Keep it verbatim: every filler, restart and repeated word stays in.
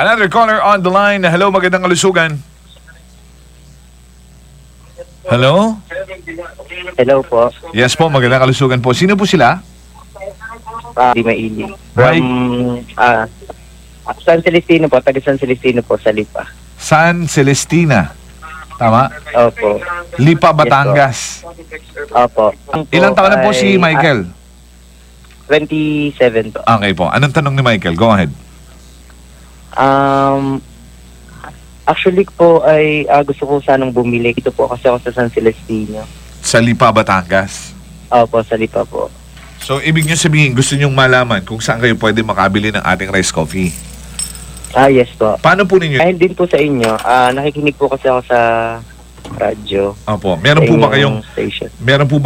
Another caller on the line. Hello, magandang kalusugan. Hello? Hello po. Yes po, magandang kalusugan po. Sino po sila? Ah, di maili. From ah San Celestino po, taga San Celestino po sa Lipa. San Celestina. Tama? Opo. Lipa, Batangas. Opo. Ilang taon na po si Michael? twenty-seven po. Okay po. Anong tanong ni Michael? Go ahead. Um, actually po ay ah, gusto ko sanang bumili. Ito po kasi ako sa San Celestino. Sa Lipa, Batangas. Opo, sa Lipa po. So, ibig nyo sabihin, gusto nyong malaman kung saan kayo pwede makabili ng ating rice coffee. Ah, yes po. Paano po ninyo? Dahil din po sa inyo, ah, nakikinig po kasi ako sa radyo. Opo. Meron sa po ba inyong kayong, station. meron po